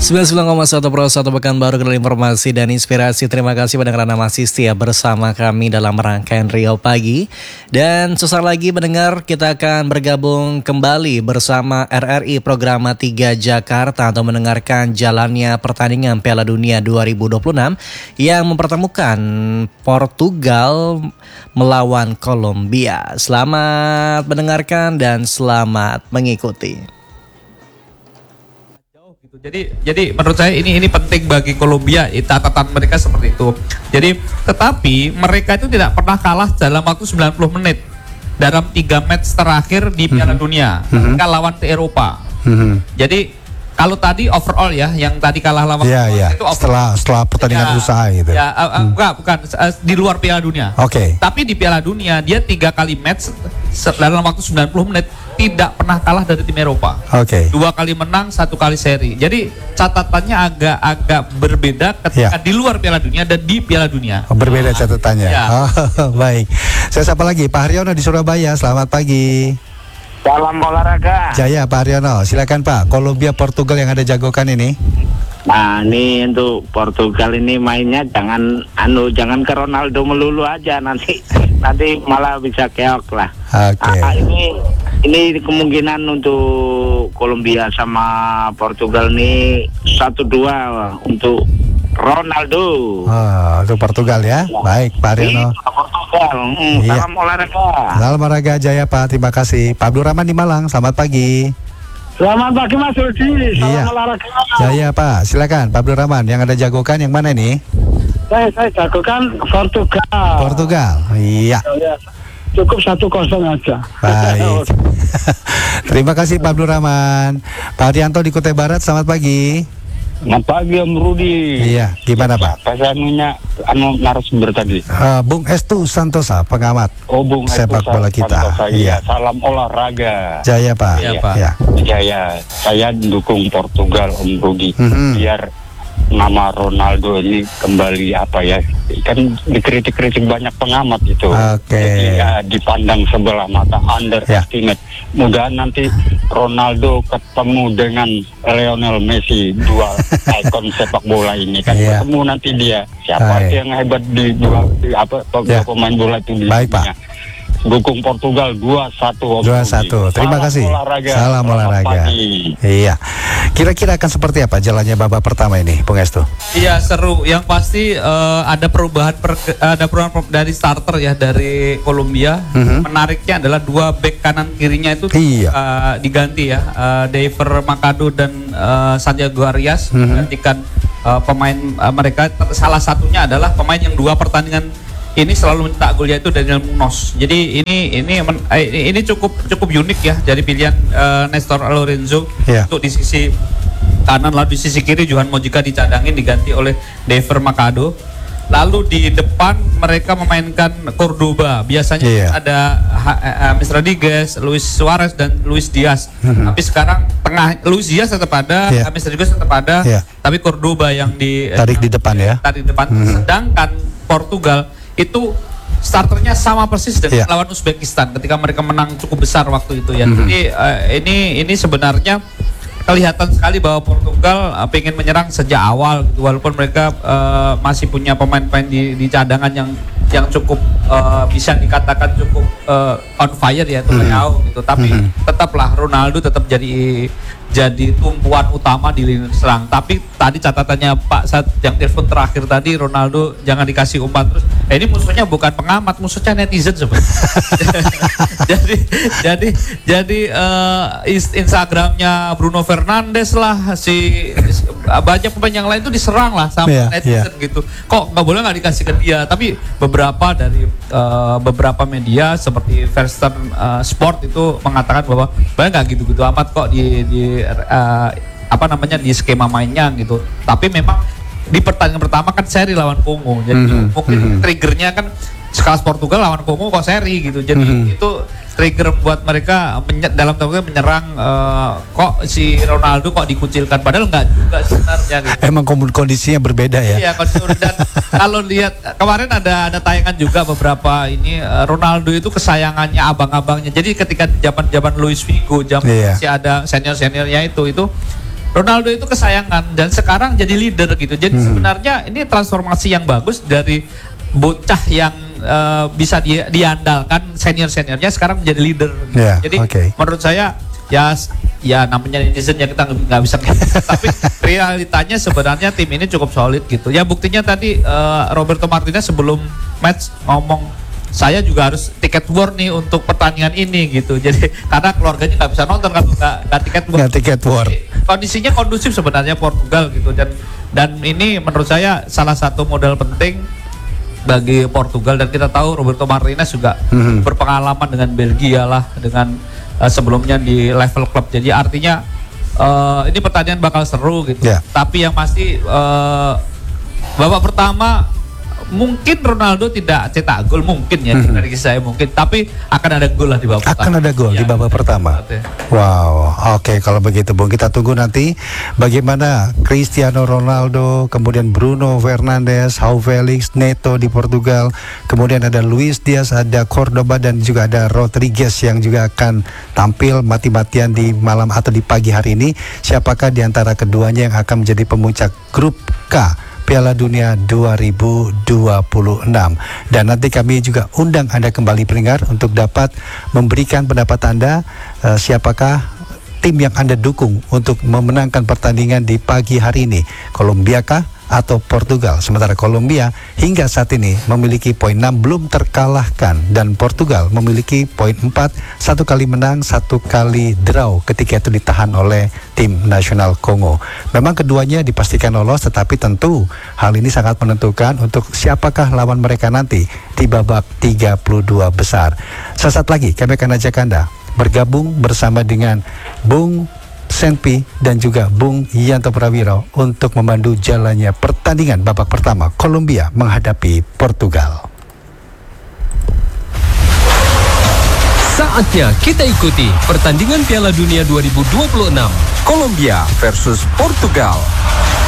99,1 Pro 1 Pekanbaru, kenal informasi dan inspirasi. Terima kasih pada karena masih setia bersama kami dalam rangkaian Riau Pagi. Dan sesaat lagi mendengar kita akan bergabung kembali bersama RRI Program 3 Jakarta untuk mendengarkan jalannya pertandingan Piala Dunia 2026 yang mempertemukan Portugal melawan Kolombia. Selamat mendengarkan dan selamat mengikuti. Jadi menurut saya ini penting bagi Kolombia, catatan mereka seperti itu. Jadi tetapi mereka itu tidak pernah kalah dalam waktu 90 menit dalam 3 match terakhir di Piala Dunia. Mereka lawan ke Eropa. Jadi kalau tadi overall ya, yang tadi kalah lawan itu setelah pertandingan usaha gitu. Ya, bukan di luar Piala Dunia. Oke. Tapi di Piala Dunia dia 3 kali match dalam waktu 90 menit tidak pernah kalah dari tim Eropa. Oke. 2 kali menang, 1 kali seri. Jadi catatannya agak berbeda ketika di luar Piala Dunia dan di Piala Dunia. Berbeda catatannya. Ya. Baik. Saya sapa lagi Pak Haryono di Surabaya. Selamat pagi. Salam olahraga. Jaya Pak Haryono. Silakan Pak. Kolombia Portugal yang ada jagokan ini. Nah, ini untuk Portugal ini mainnya jangan ke Ronaldo melulu aja, nanti malah bisa keok lah. Oke. Ini kemungkinan untuk Kolombia sama Portugal nih 1-2 untuk Ronaldo. Untuk Portugal ya. Baik Pak Haryono. Portugal. Salam olahraga. Salam olahraga Jaya Pak. Terima kasih. Pak Abdul Rahman di Malang. Selamat pagi. Selamat pagi Mas Rudi. Salam olahraga. Jaya Pak. Silakan Pak Abdul Rahman. Yang ada jagokan yang mana ini? Saya jagokan Portugal. Portugal. Iya. Cukup 1-0 aja. Baik. Terima kasih Pak Abdul Rahman. Pak Arianto di Kutai Barat. Selamat pagi. Selamat pagi Om Rudi. Iya, gimana Pak? Saya narasumber tadi. Bung Estu Santosa, pengamat Bung sepak bola kita. Iya. Salam olahraga. Jaya Pak. Iya, Pak. Ya. Jaya. Saya dukung Portugal Om Rudi. Biar nama Ronaldo ini kembali kan dikritik banyak pengamat itu. Jadi dipandang sebelah mata, underestimate. Mudah nanti Ronaldo ketemu dengan Lionel Messi, dua ikon sepak bola ini kan ketemu nanti dia siapa yang hebat di pemain bola itu di dunia. Dukung Portugal 2-1. 2-1. Terima kasih. Salam olahraga. Iya. Kira-kira akan seperti apa jalannya babak pertama ini, Bung Estu? Iya, seru. Yang pasti ada perubahan dari starter ya dari Kolombia. Menariknya adalah 2 back kanan kirinya itu diganti ya. Daver Macado dan Santiago Arias menggantikan pemain mereka. Salah satunya adalah pemain yang 2 pertandingan ini selalu mencetak gol, yaitu Daniel Munoz. Jadi ini cukup unik ya dari pilihan Nestor Lorenzo untuk di sisi kanan, lalu di sisi kiri Johan Mojica dicadangin diganti oleh Daver Macado. Lalu di depan mereka memainkan Cordoba. Biasanya ada James Rodriguez, Luis Suarez dan Luis Diaz. Tapi sekarang tengah Luis Diaz tetap ada, James Rodriguez tetap ada, tapi Cordoba yang tarik di depan ya. Tarik di depan. Sedangkan Portugal itu starternya sama persis dengan lawan Uzbekistan ketika mereka menang cukup besar waktu itu ya. Jadi ini sebenarnya kelihatan sekali bahwa Portugal pengen menyerang sejak awal gitu, walaupun mereka masih punya pemain-pemain di cadangan yang cukup bisa dikatakan cukup on fire ya, gitu. Tapi tetaplah Ronaldo tetap jadi tumpuan utama di lini serang. Tapi tadi catatannya Pak saat yang telepon terakhir tadi, Ronaldo jangan dikasih umpan terus. Ini musuhnya bukan pengamat, musuhnya netizen sebenarnya. jadi Instagramnya Bruno Fernandes lah, banyak pemain yang lain itu diserang lah sama netizen gitu. Kok nggak dikasih ke dia? Tapi beberapa dari beberapa media seperti Verstappen Sport itu mengatakan bahwa nggak gitu-gitu amat kok di skema mainnya gitu. Tapi memang di pertandingan pertama kan seri lawan Kongo, jadi mungkin triggernya kan sekelas Portugal lawan Kongo kok seri gitu. Jadi itu trigger buat mereka dalam tanda menyerang, kok si Ronaldo kok dikucilkan, padahal enggak juga sebenarnya gitu. Emang kondisinya berbeda ya. Iya, dan kalau lihat kemarin ada tayangan juga beberapa ini, Ronaldo itu kesayangannya abang-abangnya. Jadi ketika zaman Luis Figo, masih ada senior-seniornya itu Ronaldo itu kesayangan dan sekarang jadi leader gitu. Jadi sebenarnya ini transformasi yang bagus dari bocah yang bisa diandalkan seniornya sekarang menjadi leader. Jadi menurut saya ya namanya netizen ya kita nggak bisa tapi realitanya sebenarnya tim ini cukup solid gitu. Ya buktinya tadi Roberto Martinez sebelum match ngomong saya juga harus tiket war nih untuk pertandingan ini gitu. Jadi karena keluarganya nggak bisa nonton kalau nggak tiket war. Nggak tiket war. Kondisinya kondusif sebenarnya Portugal gitu dan ini menurut saya salah satu modal penting bagi Portugal, dan kita tahu Roberto Martinez juga berpengalaman dengan Belgia lah, dengan sebelumnya di level klub. Jadi artinya ini pertandingan bakal seru gitu. Tapi yang pasti babak pertama mungkin Ronaldo tidak cetak gol, mungkin ya dari saya mungkin, tapi akan ada gol lah di babak pertama. Akan ada gol di babak pertama. Wow, oke, kalau begitu Bung, kita tunggu nanti bagaimana Cristiano Ronaldo, kemudian Bruno Fernandes, João Felix, Neto di Portugal, kemudian ada Luis Diaz, ada Cordoba, dan juga ada Rodriguez yang juga akan tampil mati-matian di malam atau di pagi hari ini. Siapakah di antara keduanya yang akan menjadi pemuncak grup K Piala Dunia 2026. Dan nanti kami juga undang Anda kembali pendengar untuk dapat memberikan pendapat Anda, siapakah tim yang Anda dukung untuk memenangkan pertandingan di pagi hari ini, Kolombia kah atau Portugal? Sementara Kolombia hingga saat ini memiliki poin 6, belum terkalahkan, dan Portugal memiliki poin 4, 1 kali menang, 1 kali draw ketika itu ditahan oleh tim nasional Kongo. Memang keduanya dipastikan lolos, tetapi tentu hal ini sangat menentukan untuk siapakah lawan mereka nanti di babak 32 besar. Sesaat lagi kami akan ajak Anda bergabung bersama dengan Bung Senpi dan juga Bung Yanto Prawiro untuk memandu jalannya pertandingan babak pertama Kolombia menghadapi Portugal. Saatnya kita ikuti pertandingan Piala Dunia 2026 Kolombia versus Portugal.